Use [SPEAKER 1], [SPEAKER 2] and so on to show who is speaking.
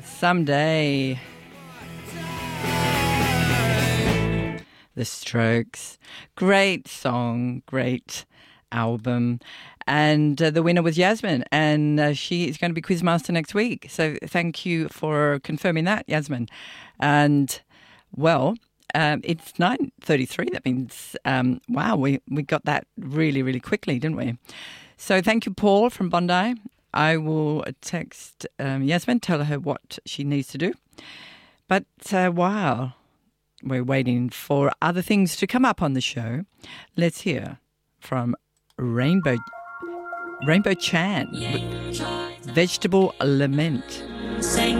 [SPEAKER 1] Someday. The Strokes. Great song, great album. And the winner was Yasmin, and she is going to be Quizmaster next week. So thank you for confirming that, Yasmin. And, well, it's 9:33. That means, wow, we got that really, really quickly, didn't we? So thank you, Paul from Bondi. I will text Yasmin, tell her what she needs to do. But while we're waiting for other things to come up on the show, let's hear from Rainbow Chan, Vegetable Lament.